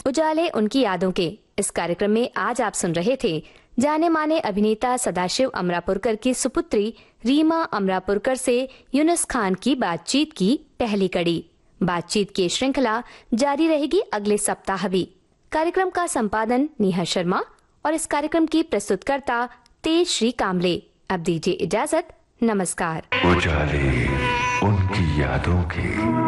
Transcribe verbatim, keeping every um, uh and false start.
उजाले उनकी यादों के इस कार्यक्रम में आज आप सुन रहे थे जाने माने अभिनेता सदाशिव अमरापुरकर की सुपुत्री रीमा अमरापुरकर से यूनुस खान की बातचीत की पहली कड़ी। बातचीत की श्रृंखला जारी रहेगी अगले सप्ताह भी। कार्यक्रम का संपादन नेहा शर्मा और इस कार्यक्रम की प्रस्तुतकर्ता तेज श्री कामले। अब दीजिए इजाजत, नमस्कार। उजाले उनकी यादों के।